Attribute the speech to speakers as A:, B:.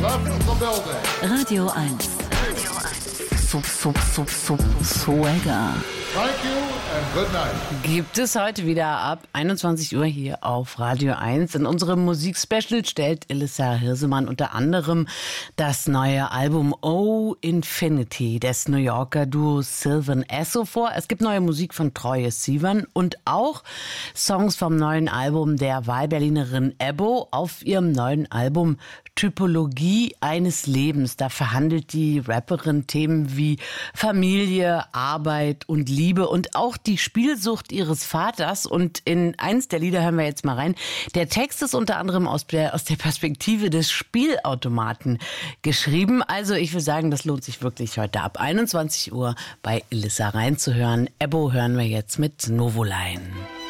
A: Radio 1. Swagger.
B: Thank you and good night.
C: Gibt es heute wieder ab 21 Uhr hier auf Radio 1. In unserem Musikspecial stellt Elissa Hirsemann unter anderem das neue Album Oh Infinity des New Yorker Duos Sylvan Esso vor. Es gibt neue Musik von Troye Sivan und auch Songs vom neuen Album der Wahlberlinerin Ebbo auf ihrem neuen Album Typologie eines Lebens. Da verhandelt die Rapperin Themen wie Familie, Arbeit und Liebe und auch die Spielsucht ihres Vaters. Und in eins der Lieder hören wir jetzt mal rein. Der Text ist unter anderem aus der Perspektive des Spielautomaten geschrieben. Also ich würde sagen, das lohnt sich wirklich heute ab 21 Uhr bei Elissa reinzuhören. Ebbo hören wir jetzt mit Novoline.